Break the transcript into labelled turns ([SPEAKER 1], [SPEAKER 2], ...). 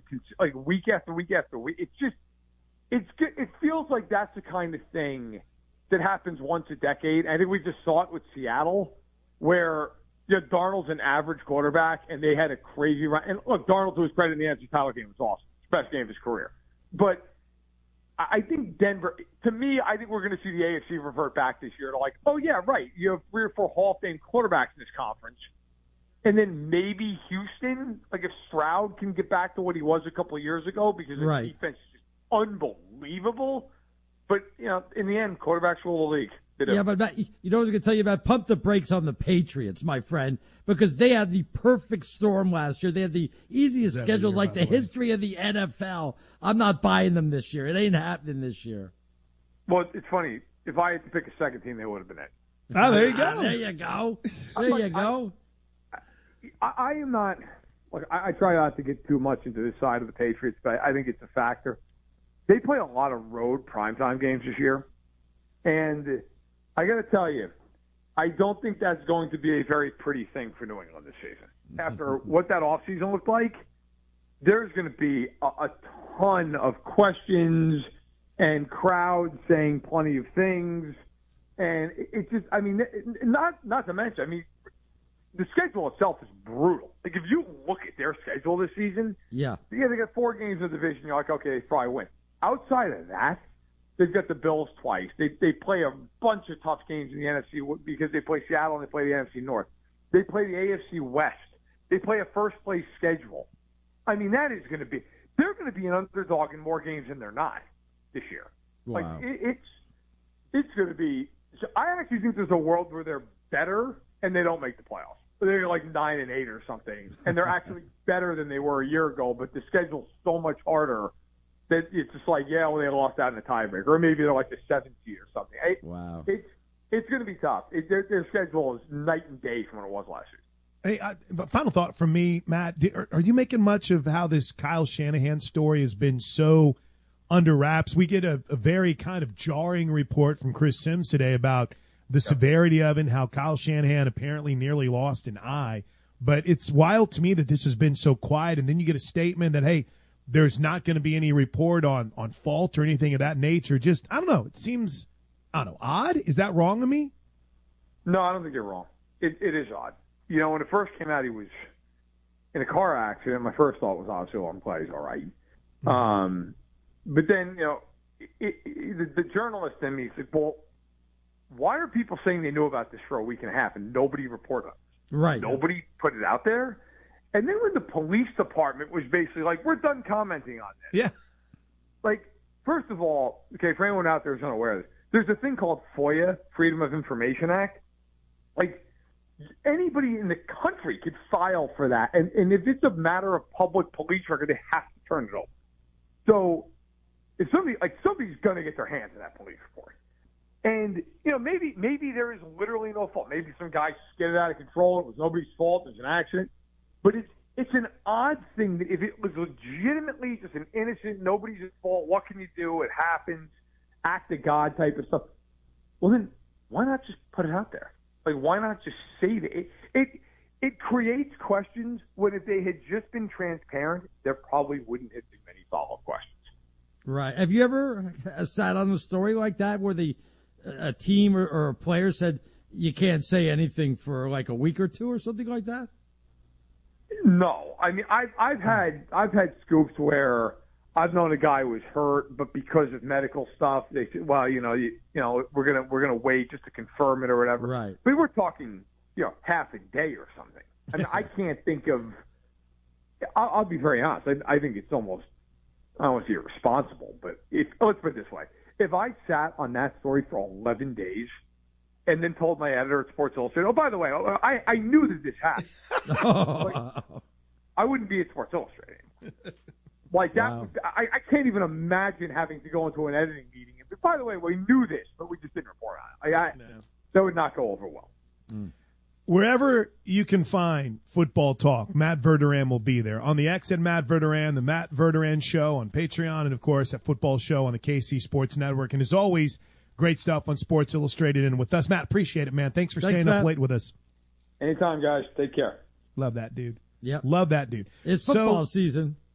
[SPEAKER 1] like week after week after week. It's just it feels like that's the kind of thing that happens once a decade. I think we just saw it with Seattle, where Darnold's an average quarterback, and they had a crazy run. And look, Darnold, to his credit in the NFC title game, was awesome. It's the best game of his career. But I think Denver, to me, I think we're going to see the AFC revert back this year to like, oh, yeah, right. You have 3 or 4 Hall of Fame quarterbacks in this conference. And then maybe Houston, like if Stroud can get back to what he was a couple of years ago because the defense is just unbelievable. But, in the end, quarterbacks rule the league.
[SPEAKER 2] Yeah, but Matt, you know what I was going to tell you about? Pump the brakes on the Patriots, my friend, because they had the perfect storm last year. They had the easiest schedule like the history of the NFL. I'm not buying them this year. It ain't happening this year.
[SPEAKER 1] Well, it's funny. If I had to pick a second team, they would have been it.
[SPEAKER 3] Oh, there you go.
[SPEAKER 2] There you go. There you go.
[SPEAKER 1] I am not – look, I try not to get too much into this side of the Patriots, but I think it's a factor. They play a lot of road primetime games this year, and – I got to tell you, I don't think that's going to be a very pretty thing for New England this season. After what that offseason looked like, there's going to be a ton of questions and crowds saying plenty of things. And it's just, I mean, not to mention, the schedule itself is brutal. Like, if you look at their schedule this season, they got 4 games in the division. You're like, okay, they probably win. Outside of that, they've got the Bills twice. They play a bunch of tough games in the NFC because they play Seattle and they play the NFC North. They play the AFC West. They play a first-place schedule. I mean, that is going to be – they're going to be an underdog in more games than they're not this year.
[SPEAKER 2] Wow.
[SPEAKER 1] Like, it's going to be – I actually think there's a world where they're better and they don't make the playoffs. They're like 9-8 or something, and they're actually better than they were a year ago, but the schedule's so much harder – that it's just like, yeah, well, they lost out in the tiebreaker, or maybe they're like the 7th seed or something.
[SPEAKER 2] Wow.
[SPEAKER 1] It's going to be tough. Their schedule is night and day from what it was last year.
[SPEAKER 3] Hey, final thought from me, Matt. Are you making much of how this Kyle Shanahan story has been so under wraps? We get a very kind of jarring report from Chris Sims today about the severity of it and how Kyle Shanahan apparently nearly lost an eye. But it's wild to me that this has been so quiet, and then you get a statement that, hey, there's not going to be any report on fault or anything of that nature. Just, I don't know. It seems, odd. Is that wrong of me?
[SPEAKER 1] No, I don't think you're wrong. It is odd. When it first came out, he was in a car accident. My first thought was, obviously, I'm glad he's all right. But then, the journalist in me said, well, why are people saying they knew about this for a week and a half and nobody reported it?
[SPEAKER 2] Right.
[SPEAKER 1] Nobody put it out there? And then when the police department was basically like, we're done commenting on this.
[SPEAKER 3] Yeah.
[SPEAKER 1] Like, first of all, okay, for anyone out there who's unaware of this, there's a thing called FOIA, Freedom of Information Act. Like, anybody in the country could file for that. And if it's a matter of public police record, they have to turn it over. So if somebody's going to get their hands on that police report. And, maybe there is literally no fault. Maybe some guy skidded out of control. It was nobody's fault. It was an accident. But it's an odd thing that if it was legitimately just an innocent, nobody's at fault, what can you do? It happens, act of God type of stuff. Well, then why not just put it out there? Like, why not just say that? It creates questions when if they had just been transparent, there probably wouldn't have been many follow-up questions.
[SPEAKER 2] Right. Have you ever sat on a story like that where a team or a player said you can't say anything for like a week or two or something like that?
[SPEAKER 1] No, I mean I've had scoops where I've known a guy who was hurt, but because of medical stuff, they said, well, we're gonna wait just to confirm it or whatever.
[SPEAKER 2] Right.
[SPEAKER 1] But we're talking, half a day or something. I mean, I can't think of. I'll be very honest. I think it's almost, I don't want to say irresponsible, but let's put it this way: if I sat on that story for 11 days. And then told my editor at Sports Illustrated, oh, by the way, I knew that this happened. I wouldn't be at Sports Illustrated. Like that, wow. I can't even imagine having to go into an editing meeting. And, by the way, we knew this, but we just didn't report on it. That would not go over well.
[SPEAKER 3] Wherever you can find football talk, Matt Verderam will be there. On the X at Matt Verderam, the Matt Verderam Show on Patreon, and, of course, at Football Show on the KC Sports Network. And, as always, great stuff on Sports Illustrated and with us. Matt, appreciate it, man. Thanks for staying up late with us.
[SPEAKER 1] Anytime, guys. Take care.
[SPEAKER 3] Love that dude.
[SPEAKER 2] Yeah.
[SPEAKER 3] Love that dude.
[SPEAKER 2] It's football season.